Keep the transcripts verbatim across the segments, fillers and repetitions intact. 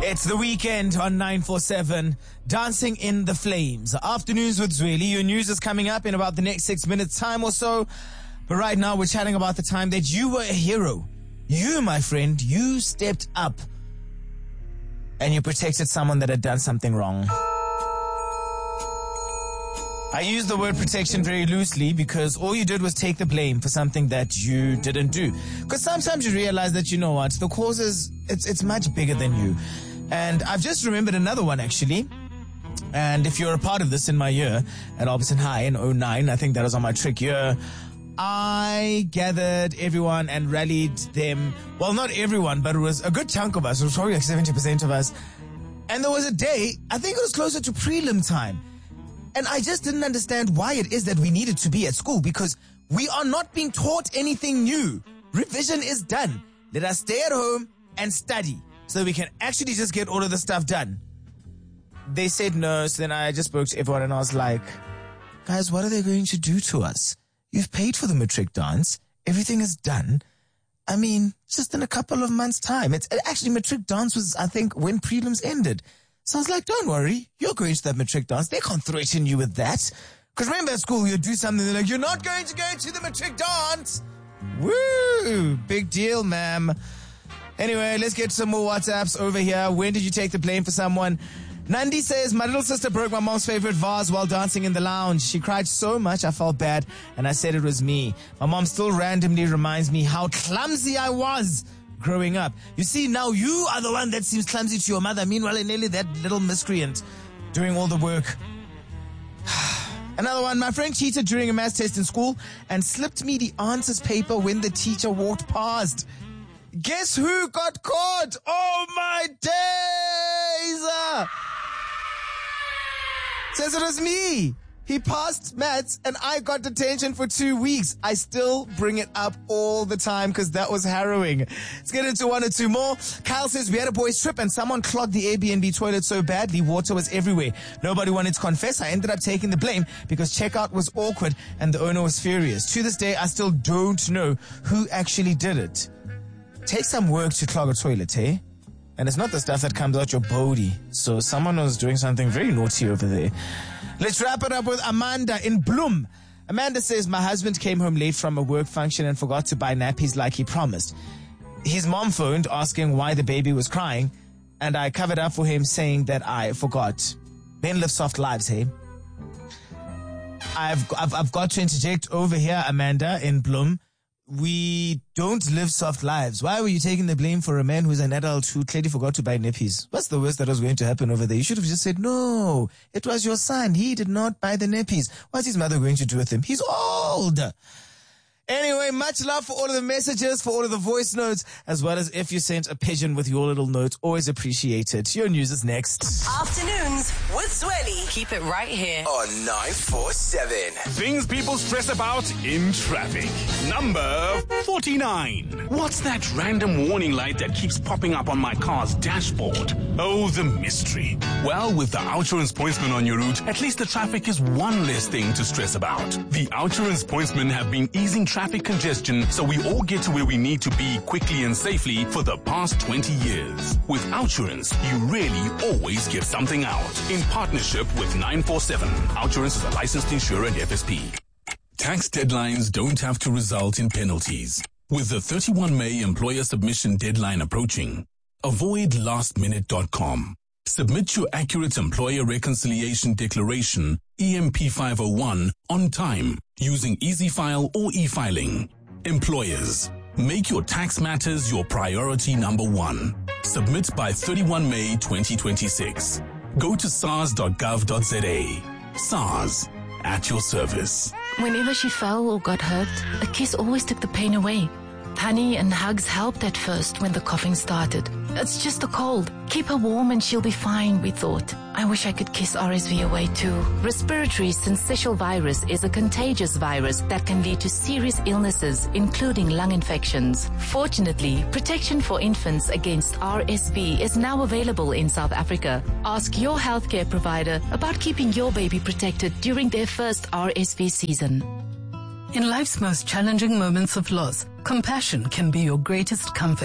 It's the weekend on nine four seven, Dancing in the Flames. Afternoons with Zweli. Your news is coming up in about the next six minutes time or so. But right now we're chatting about the time that you were a hero. You, my friend, you stepped up and you protected someone that had done something wrong. I use the word protection very loosely because all you did was take the blame for something that you didn't do. Because sometimes you realize that, you know what, the cause is, it's, it's much bigger than you. And I've just remembered another one, actually. And if you're a part of this in my year at Alberton High in oh nine, I think that was on my trick year, I gathered everyone and rallied them. Well, not everyone, but it was a good chunk of us. It was probably like seventy percent of us. And there was a day, I think it was closer to prelim time. And I just didn't understand why it is that we needed to be at school, because we are not being taught anything new. Revision is done. Let us stay at home and study so we can actually just get all of the stuff done. They said no, so then I just spoke to everyone and I was like, guys, what are they going to do to us? You've paid for the matric dance. Everything is done. I mean, just in a couple of months' time. It's actually, matric dance was, I think, when prelims ended. So I was like, don't worry, you're going to that matric dance. They can't threaten you with that. Because remember at school, you'd do something, they're like, you're not going to go to the matric dance. Woo! Big deal, ma'am. Anyway, let's get some more WhatsApps over here. When did you take the blame for someone? Nandi says, my little sister broke my mom's favorite vase while dancing in the lounge. She cried so much I felt bad, and I said it was me. My mom still randomly reminds me how clumsy I was growing up. You see, now you are the one that seems clumsy to your mother. Meanwhile, Nelly, that little miscreant, doing all the work. Another one, my friend cheated during a math test in school and slipped me the answers paper when the teacher walked past. Guess who got caught? Oh my days! Says it was me. He passed maths and I got detention for two weeks. I still bring it up all the time because that was harrowing. Let's get into one or two more. Kyle says, we had a boys trip and someone clogged the Airbnb toilet so badly, water was everywhere. Nobody wanted to confess. I ended up taking the blame because checkout was awkward and the owner was furious. To this day, I still don't know who actually did it. Take some work to clog a toilet, eh? And it's not the stuff that comes out your body. So someone was doing something very naughty over there. Let's wrap it up with Amanda in Bloem. Amanda says, my husband came home late from a work function and forgot to buy nappies like he promised. His mom phoned asking why the baby was crying, and I covered up for him saying that I forgot. Men live soft lives, hey? I've, I've, I've got to interject over here, Amanda in Bloem. We don't live soft lives. Why were you taking the blame for a man who's an adult who clearly forgot to buy nappies? What's the worst that was going to happen over there? You should have just said, no, it was your son. He did not buy the nappies. What's his mother going to do with him? He's old. Anyway, much love for all of the messages, for all of the voice notes, as well as if you sent a pigeon with your little note. Always appreciated. Your news is next. Afternoons with Zweli. Keep it right here on nine four seven. Things people stress about in traffic. Number forty-nine. What's that random warning light that keeps popping up on my car's dashboard? Oh, the mystery. Well, with the Outsurance Pointsman on your route, at least the traffic is one less thing to stress about. The Outsurance Pointsmen have been easing traffic congestion so we all get to where we need to be quickly and safely for the past twenty years. With Outsurance, you really always get something out. In partnership with nine four seven. Outsurance is a licensed insurer and F S P. Tax deadlines don't have to result in penalties. With the thirty-first of May employer submission deadline approaching, avoid last minute dot com. Submit your accurate employer reconciliation declaration, E M P five oh one, on time using EasyFile or e-filing. Employers, make your tax matters your priority number one. Submit by thirty-first of May twenty twenty-six. Go to S A R S dot gov dot z a. S A R S, at your service. Whenever she fell or got hurt, a kiss always took the pain away. Honey and hugs helped at first when the coughing started. It's just a cold. Keep her warm and she'll be fine, we thought. I wish I could kiss R S V away too. Respiratory syncytial virus is a contagious virus that can lead to serious illnesses, including lung infections. Fortunately, protection for infants against R S V is now available in South Africa. Ask your healthcare provider about keeping your baby protected during their first R S V season. In life's most challenging moments of loss, compassion can be your greatest comfort.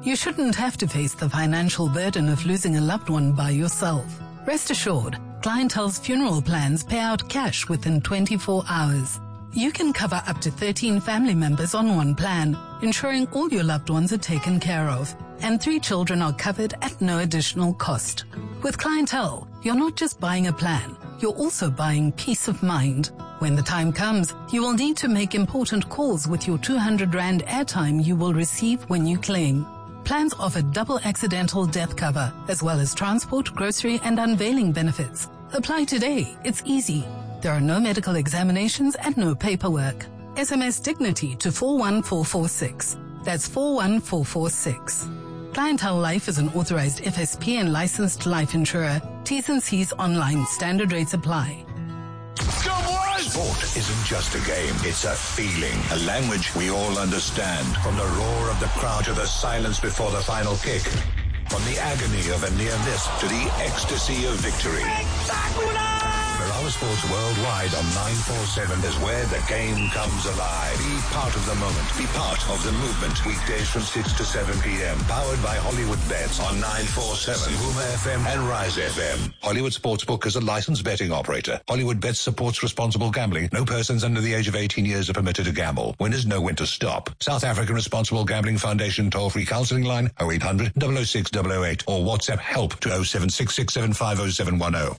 You shouldn't have to face the financial burden of losing a loved one by yourself. Rest assured, Clientele's funeral plans pay out cash within twenty-four hours. You can cover up to thirteen family members on one plan, ensuring all your loved ones are taken care of, and three children are covered at no additional cost. With Clientele, you're not just buying a plan, you're also buying peace of mind. When the time comes, you will need to make important calls with your two hundred rand airtime you will receive when you claim. Plans offer double accidental death cover, as well as transport, grocery, and unveiling benefits. Apply today. It's easy. There are no medical examinations and no paperwork. S M S Dignity to four one four four six. That's four one four four six. Clientele Life is an authorized F S P and licensed life insurer. T's and C's online. Standard rates apply. Go boys! Sport isn't just a game, it's a feeling, a language we all understand. From the roar of the crowd to the silence before the final kick. From the agony of a near miss to the ecstasy of victory. Ferrara Sports Worldwide on nine forty-seven is where the game comes alive. Be part of the moment. Be part of the movement. Weekdays from six to seven p.m. Powered by Hollywood Bets on nine forty-seven, Puma F M and Rise F M. Hollywood Sportsbook is a licensed betting operator. Hollywood Bets supports responsible gambling. No persons under the age of eighteen years are permitted to gamble. Winners know when to stop. South African Responsible Gambling Foundation toll-free counseling line oh eight hundred, double oh six, double oh eight or WhatsApp help to oh seven six six seven five oh seven one oh.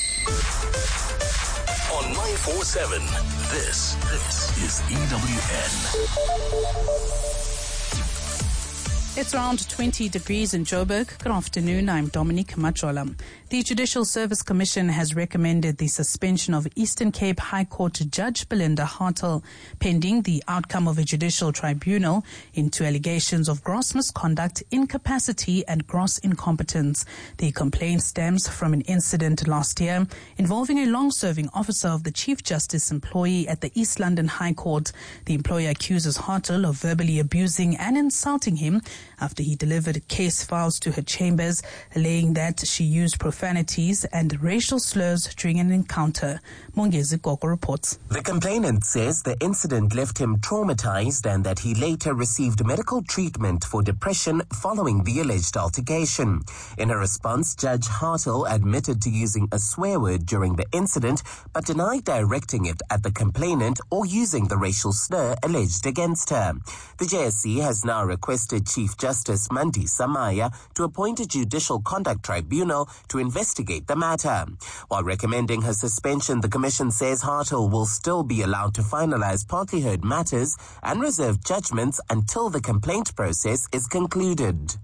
On nine forty-seven, this, this is E W N. It's around twenty degrees in Joburg. Good afternoon. I'm Dominique Machola. The Judicial Service Commission has recommended the suspension of Eastern Cape High Court Judge Belinda Hartel pending the outcome of a judicial tribunal into allegations of gross misconduct, incapacity and gross incompetence. The complaint stems from an incident last year involving a long-serving officer of the Chief Justice employee at the East London High Court. The employer accuses Hartel of verbally abusing and insulting him after he delivered case files to her chambers, alleging that she used profanities and racial slurs during an encounter. Mongezi Gogo reports. The complainant says the incident left him traumatized and that he later received medical treatment for depression following the alleged altercation. In a response, Judge Hartel admitted to using a swear word during the incident, but denied directing it at the complainant or using the racial slur alleged against her. The J S C has now requested Chief Justice Mandisa Maya to appoint a judicial conduct tribunal to investigate the matter. While recommending her suspension, the Commission says Hartel will still be allowed to finalize partly heard matters and reserve judgments until the complaint process is concluded.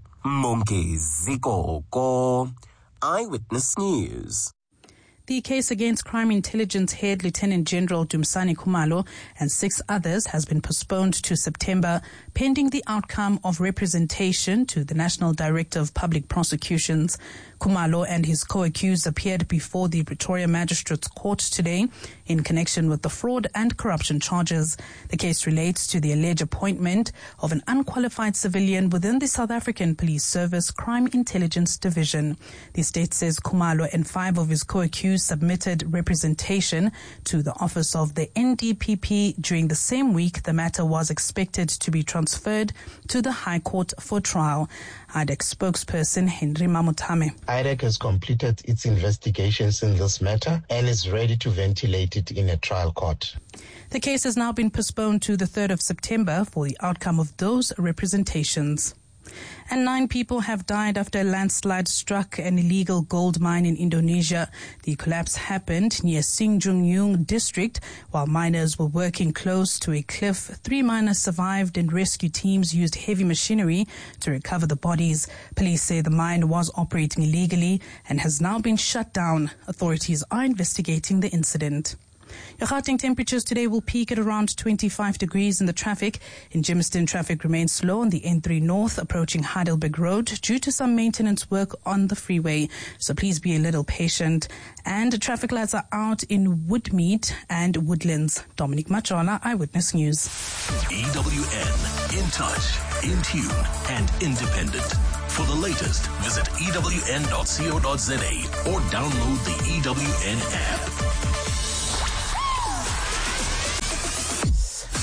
Mongezi Gogo, Eyewitness News. The case against Crime Intelligence Head Lieutenant General Dumisani Khumalo and six others has been postponed to September, pending the outcome of representation to the National Director of Public Prosecutions. Khumalo and his co-accused appeared before the Pretoria Magistrates Court today in connection with the fraud and corruption charges. The case relates to the alleged appointment of an unqualified civilian within the South African Police Service Crime Intelligence Division. The state says Khumalo and five of his co-accused submitted representation to the office of the N D P P during the same week the matter was expected to be transferred to the High Court for trial. I D E C spokesperson Henry Mamutame. I D E C has completed its investigations in this matter and is ready to ventilate it in a trial court. The case has now been postponed to the third of September for the outcome of those representations. And nine people have died after a landslide struck an illegal gold mine in Indonesia. The collapse happened near Singjungyung district while miners were working close to a cliff. Three miners survived and rescue teams used heavy machinery to recover the bodies. Police say the mine was operating illegally and has now been shut down. Authorities are investigating the incident. Your Gauteng temperatures today will peak at around twenty-five degrees in the traffic. In Germiston, traffic remains slow on the N three North approaching Heidelberg Road due to some maintenance work on the freeway. So please be a little patient. And traffic lights are out in Woodmead and Woodlands. Dominic Machola, Eyewitness News. E W N, in touch, in tune and independent. For the latest, visit E W N dot co dot za or download the E W N app.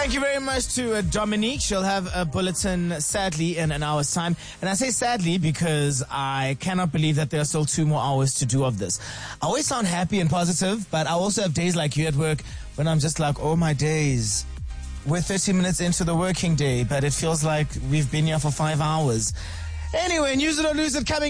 Thank you very much to uh, Dominique. She'll have a bulletin, sadly, in an hour's time. And I say sadly because I cannot believe that there are still two more hours to do of this. I always sound happy and positive, but I also have days like you at work when I'm just like, oh my days. We're thirty minutes into the working day, but it feels like we've been here for five hours. Anyway, News It or Lose It coming